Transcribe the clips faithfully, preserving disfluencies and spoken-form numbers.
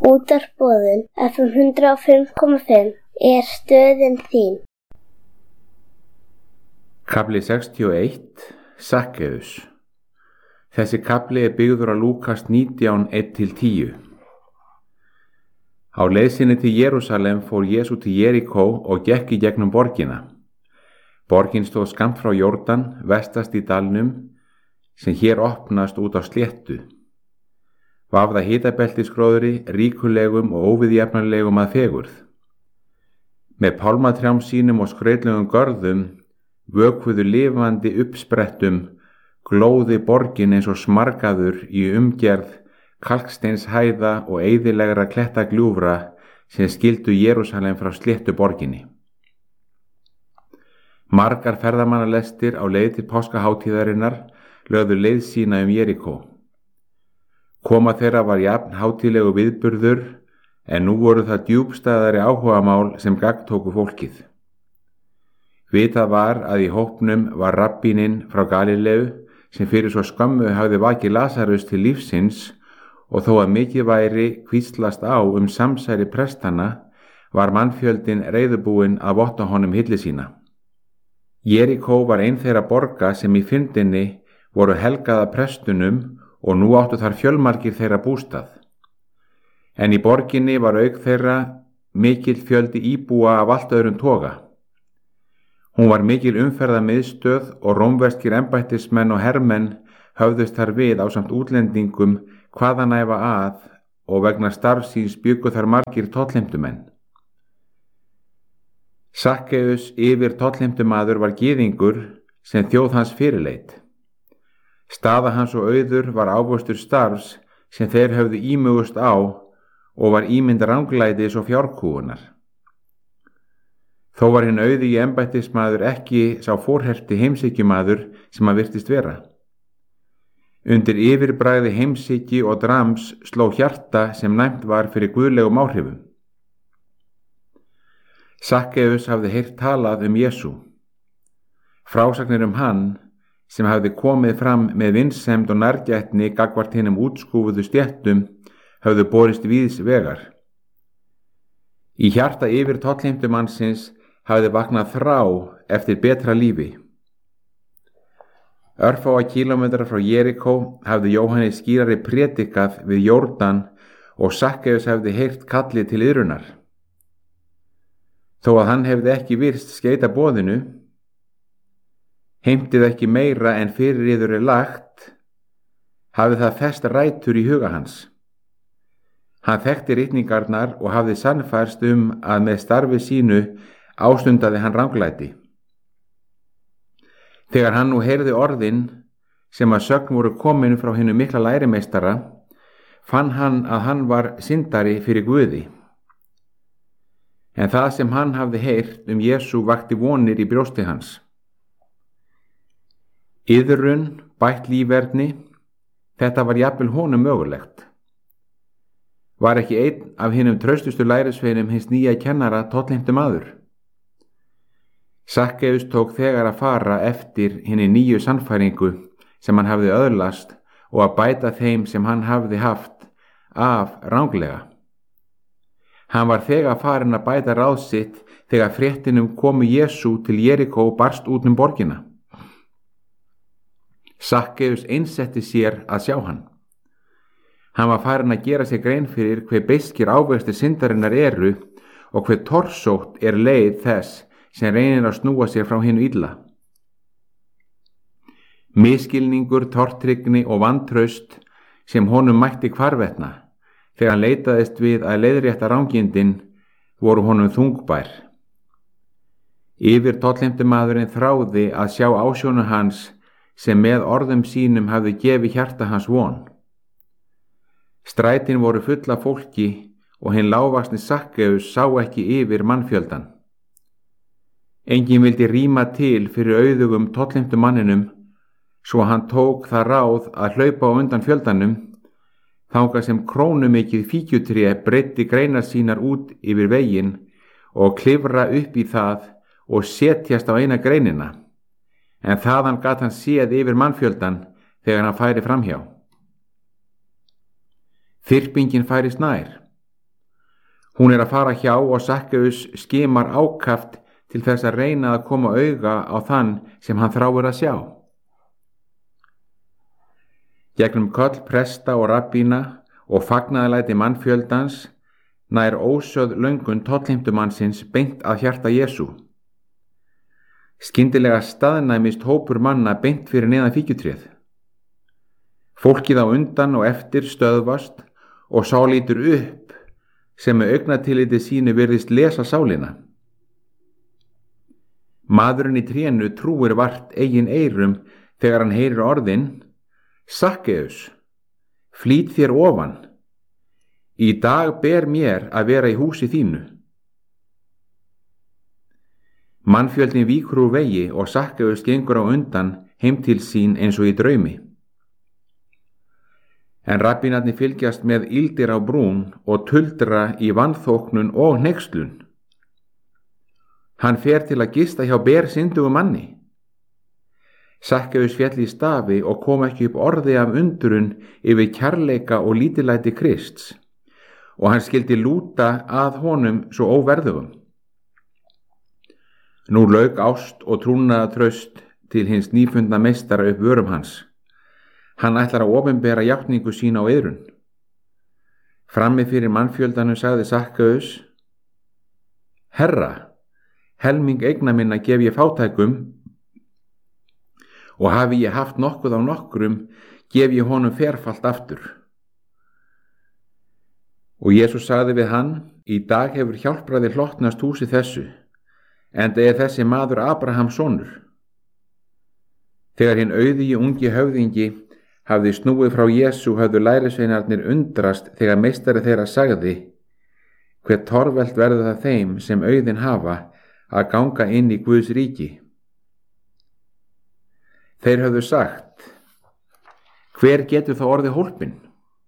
Útvarpsboðun F M hundrað og fimm komma fimm er stöðin þín. Kafli sextíu og eitt. Sakkeus. Þessi kafli er byggður á Lúkas nítján, eitt til tíu. Á leið sinni til Jerúsalem fór Jesú til Jeríkó og gekk í gegnum borgina. Borgin stóð skammt frá Jórdan, vestast í dalnum, sem hér opnast út á sléttu. Vafða hitabeltisgróðri, ríkulegum og óviðjafnarlegum að fegurð. Með pálmatrjám sínum og skrautlegum görðum vökvuðu lifandi uppsprettum glóði borgin eins og smargaður í umgerð kalksteins hæða og eyðilegra klettagljúfra sem skildu Jerúsalem frá sléttu borginni. Margar ferðamannalestir á leið til páskahátíðarinnar lögðu leið sína um Jeríkó. Koma þeirra var jafn hátíðlegu viðburður, en nú voru það djúpstæðari áhugamál sem gagntóku fólkið. Vitað var að í hópnum var rabbíninn frá Galileu sem fyrir svo skömmu hafði vakið Lasarus til lífsins, og þó að mikið væri hvíslast á um samsæri prestana var mannfjöldin reiðubúinn að votta honum hylli sína. Jeríkó var ein þeirra borga sem í fyndinni voru helgaða prestunum og nú áttu þar fjölmargir þeirra bústað. En í borginni var auk þeirra mikill fjöldi íbúa af allt öðrum toga. Hún var mikil umferðamiðstöð og rómverskir embættismenn og hermenn höfðust þar við ásamt útlendingum hvaðanæva að, og vegna starfsins bjuggu þar margir tollheimtumenn. Sakkeus yfir tollheimtumaður var gyðingur sem þjóð hans fyrirleit. Staða hans og auður var ávöxtur starfs sem þeir höfðu ímugust á og var ímynd ranglætis og fjárkúgunar. Þó var hinn auði í embættismaður ekki sá fórherti heimshyggjumaður sem hann virtist vera. Undir yfirbragði heimshyggju og drams sló hjarta sem næmt var fyrir guðlegum áhrifum. Sakkeus hafði heyrt talað um Jesú. Frásagnir um hann sem hafði komið fram með vinsemd og nærgætni gagnvart hinum útskúfuðu stéttum höfðu borist víðs vegar. Í hjarta yfir tollheimtumannsins hafði vaknað þrá eftir betra lífi. Örfáa kílómetra frá Jeríkó hafði Jóhannes skírari prédikað við Jórdan og Sakkeus hafði heyrt kallið til iðrunar. Þó að hann hefði ekki virst skeyta boðinu, heimtið ekki meira en fyrir yður er lagt, hafði það fest rætur í huga hans. Hann þekkti ritningarnar og hafði sannfærst um að með starfi sínu ástundaði hann ranglæti. Þegar hann nú heyrði orðin sem að sögn voru komin frá hinu mikla lærimeistara, fann hann að hann var syndari fyrir Guði. En það sem hann hafði heyrt um Jesú vakti vonir í brjósti hans. Iðrun, bætt lífverðni, þetta var jafnvel honum mögulegt. Var ekki einn af hinum traustustu lærisveinum hins nýja kennara tollheimtumaður. Sakkeus tók þegar að fara eftir hinni nýju sannfæringu sem hann hafði öðlast og að bæta þeim sem hann hafði haft af ranglega. Hann var þegar farin að bæta ráð sitt þegar fréttinum komu Jesú til Jeríkó barst út um borgina. Sakkeus einsetti sér að sjá hann. Hann var farin að gera sér grein fyrir hve beiskir ávextir syndarinnar eru og hve torsótt er leið þess sem reynir að snúa sér frá hinu illa. Misskilningur, tortryggni og vantraust sem honum mætti hvarvetna þegar hann leitaðist við að leiðrétta rangindin voru honum þungbær. Yfir tollheimtumaðurinn þráði að sjá ásjónu hans sem með orðum sínum hafði gefið hjarta hans von. Strætin voru full af fólki og hinn lágvaxni Sakkeus sá ekki yfir mannfjöldan. Enginn vildi rýma til fyrir auðugum tollheimtumanninum, svo hann tók það ráð að hlaupa á undan fjöldanum, þangað sem krónumikið fíkjutré breiddi greinar sínar út yfir veginn og klifra upp í það og setjast á eina greinina, en þaðan gat hann séð yfir mannfjöldan þegar hann færi framhjá. Þyrpingin færist nær, Hún er að fara hjá og Sakkeus skimar ákaft til þess að reyna að koma auga á þann sem hann þráir að sjá. Gegnum köll presta og rabbína og fagnaðarlæti mannfjöldans nær ósögð löngun tollheimtumannsins beint að hjarta Jesú. Skyndilega staðnæmist hópur manna beint fyrir neðan fíkjutréð. Fólkið á undan og eftir stöðvast og sá lítur upp sem með augnatilliti sínu virðist lesa sálina. Maðurinn í trénu trúir vart eigin eyrum þegar hann heyrir orðin: Sakkeus, flýt þér ofan. Í dag ber mér að vera í húsi þínu. Mannfjöldin víkur úr vegi og Sakkeus gengur á undan heim til sín eins og í draumi. En rabbínarnir fylgjast með ýldir á brún og tuldra í vanþóknun og hneykslun. Hann fer til að gista hjá bersyndugu manni. Sakkeus féll í stafi og kom ekki upp orði af undrun yfir kærleika og lítillæti Krists, og hann skildi lúta að honum svo óverðugum. Nú lauk ást og trúnaðartraust til hins nýfundna meistara upp vörum hans. Hann ætlar að opinbera játningu sína á iðrun. Frammi fyrir mannfjöldanum sagði Sakkeus: Herra, helming eigna minna gef ég fátækum, og hafi ég haft nokkuð á nokkrum, gef ég honum ferfalt aftur. Og Jesús sagði við hann: Í dag hefur hjálpraði hlotnast húsi þessu, enda er þessi maður Abrahams sonur. Þegar hinn auðigi ungi höfðingi hafði snúið frá Jesú höfðu lærisveinarnir undrast þegar meistari þeirra sagði: Hve torvelt verður það þeim sem auðin hafa að ganga inn í Guðs ríki. Þeir höfðu sagt: Hver getur þá orðið hólpinn?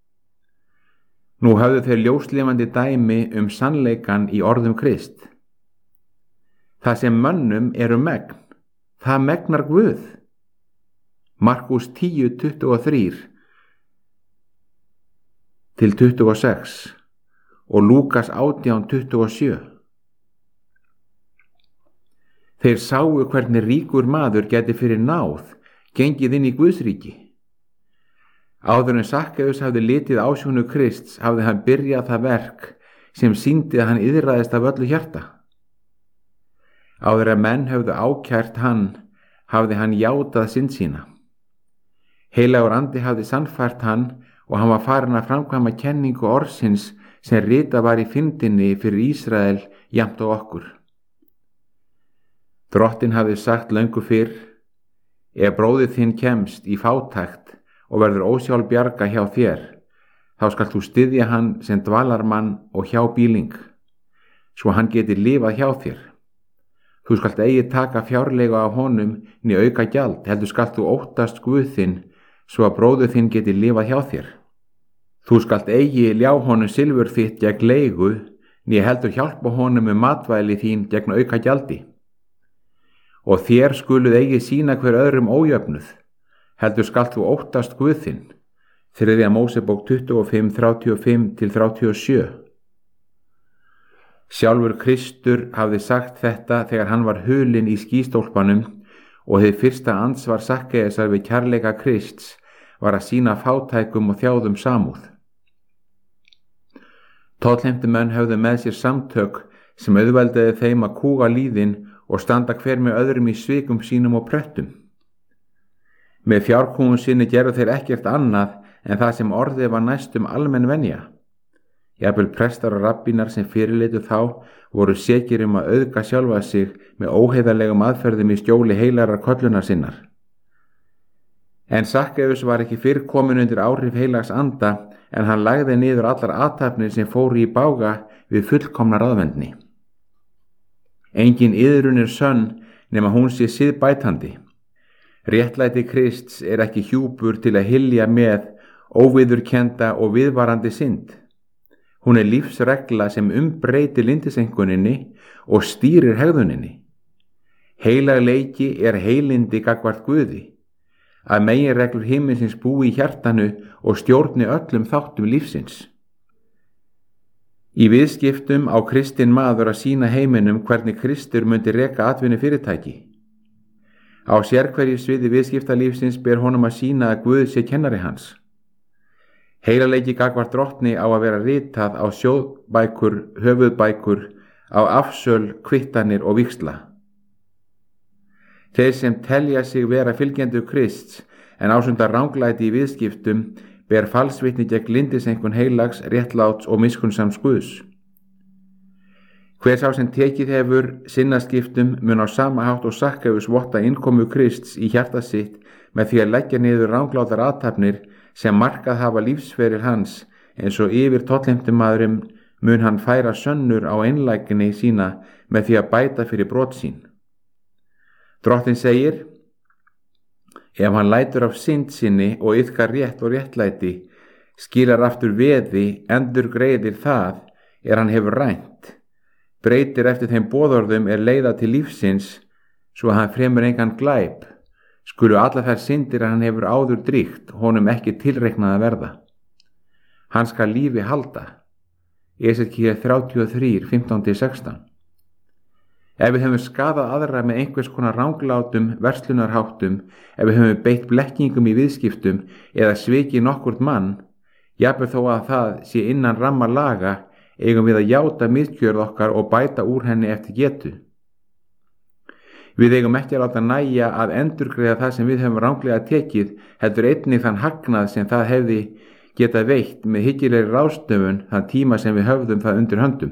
Nú höfðu þeir ljóslifandi dæmi um sannleikan í orðum Krist. Það sem mönnum eru megn, það megnar Guð. Markús tíu, tuttugu og þrjú til tuttugu og sex og Lúkas átján, tuttugu og sjö. Þeir sáu hvernig ríkur maður gæti fyrir náð gengið inn í Guðsríki. Áður en Sakkeus hafði litið ásjónu Krists hafði hann byrjað það verk sem sýndi að hann iðraðist af öllu hjarta. Áður en menn höfðu ákært hann hafði hann játað synd sína. Heilagur andi hafði sannfært hann og hann var farinn að framkvæma kenningu orðsins sem ritað var í fyndinni fyrir Ísrael jafnt á okkur. Drottinn hafði sagt löngu fyrr: Ef bróðir þinn kemst í fátækt og verður ósjálfbjarga hjá þér, þá skalt þú styðja hann sem dvalarmann og hjábýling, svo hann geti lifað hjá þér. Þú skalt eigi taka fjárlega af honum né auka gjald, heldur skalt þú óttast Guð þinn, svo að bróðir þinn geti lifað hjá þér. Þú skalt eigi ljá honum silfur þitt gegn leigu, né heldur hjálpa honum um matvæli þín gegn auka gjaldi. Og þér skuluð eigi sína hver öðrum ójöfnuð, heldur skalt þú óttast Guð þinn. Þriðja Mósebók tuttugu og fimm, þrjátíu og fimm til þrjátíu og sjö. Sjálfur Kristur hafði sagt þetta þegar hann var hulinn í skýstólpanum, og hið fyrsta ansvar Sakkeusar við kærleika Krists var að sýna fátækum og þjáðum samúð. Tollheimtumenn höfðu með sér samtök sem auðveldaði þeim að kúga líðin og standa hver með öðrum í svikum sínum og pröttum. Með fjárkúgun sinni gerðu þeir ekkert annað en það sem orðið var næstum almenn venja. Jafnvel prestar og rabbínar sem fyrirlitu þá voru sekir um að auðga sjálfa sig með óheiðarlegum aðferðum í skjóli heilarar kollunar sinnar. En Sakkeus var ekki fyrr komin undir áhrif heilags anda en hann lagði niður allar athafnir sem fóru í bága við fullkomna ráðvendni. Engin iðrun er sönn nema hún sé siðbætandi. Réttlæti Krists er ekki hjúpur til að hylja með óviðurkennda og viðvarandi synd. Hún er lífsregla sem umbreytir lindisenguninni og stýrir hegðuninni. Heilagleiki er heilindi gagnvart Guði, að meginreglur himinsins búi í hjartanu og stjórni öllum þáttum lífsins. Í viðskiptum á kristinn maður að sýna heiminum hvernig Kristur myndi reka atvinnu fyrirtæki. Á sérhverju sviði viðskiptalífsins ber honum að sýna að Guð sé kennari hans. Heilaleiki gagnvart drottni á að vera ritað á sjóðbækur, höfuðbækur, á afsöl, kvittanir og víxla. Þeir sem telja sig vera fylgjendur Krists en ásundar ranglæti í viðskiptum ber falsvitni gegn lyndiseinkun heilags, réttláts og miskunnsams Guðs. Hver sá sem tekið hefur sinnaskiptum mun á sama hátt og Sakkaeus votta innkomu Krists í hjarta sitt með því að leggja niður ranglátar athafnir sem markað hafa lífsferil hans, eins og yfir tollheimtumaðurinn mun hann færa sönnur á einlægni sína með því að bæta fyrir brot sín. Drottinn segir: ef hann lætur af synd sinni og iðkar rétt og réttlæti, skilar aftur veði, endur greiðir það er hann hefur rænt, breytir eftir þeim boðorðum er leiða til lífsins, svo að hann fremur engan glæp, skulu alla þær syndir að hann hefur áður dríkt honum ekki tilreiknað að verða. Hann skal lífi halda. Esekíel þrjátíu og þrjú, fimmtán til sextán. Ef við hefum skadað aðra með einhvers konar ranglátum, verslunarháttum, ef við hefum beitt blekkingum í viðskiptum eða svikið nokkurt mann, jafnvel þó að það sé innan ramma laga, eigum við að játa misgjörð okkar og bæta úr henni eftir getu. Við eigum ekki að láta nægja að endurgreiða það sem við hefum ranglega tekið, heldur einnig þann hagnað sem það hefði getað veitt með hyggilegri ráðstöfun þann tíma sem við höfðum það undir höndum.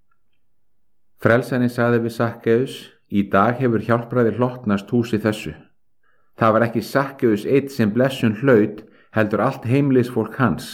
Frelsarinn sagði við Sakkaeus: í dag hefur hjálpræði hlotnast húsi þessu. Það var ekki Sakkaeus einn sem blessun hlaut, heldur allt heimilisfólk hans.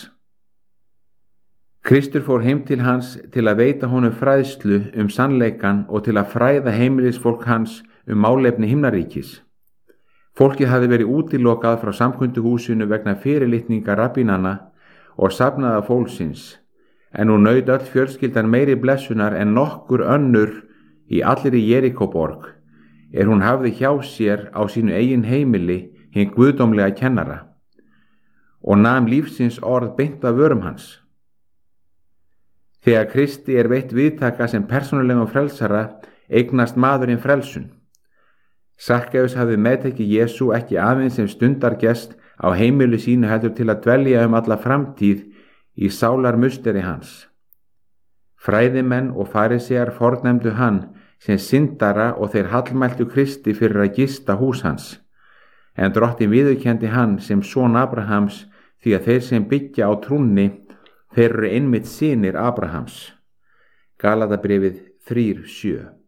Kristur fór heim til hans til að veita honum fræðslu um sannleikan og til að fræða heimilisfólk hans um málefni himnaríkis. Fólkið hafði verið útilokað frá samkunduhúsinu vegna fyrirlitninga rabbínanna og safnaða fólksins, en nú naut öll fjölskyldan meiri blessunar en nokkur önnur í allri Jerikóborg, er hún hafði hjá sér á sínu eigin heimili hinn guðdómlega kennara, og nam lífsins orð beint af vörum hans. Þegar Kristi er veitt viðtaka sem persónulegum frelsara, eignast maðurinn frelsun. Sakkaeus hafði meðtekið Jesú ekki aðeins sem stundargest á heimilu sínu heldur til að dvelja um alla framtíð í sálarmusteri hans. Fræðimenn og farisear fornefndu hann sem syndara og þeir hallmæltu Kristi fyrir að gista hús hans, en Drottinn viðurkenndi hann sem son Abrahams því að þeir sem byggja á trúnni, þeir eru einmitt synir Abrahams. Galatabréfið þrjú sjö.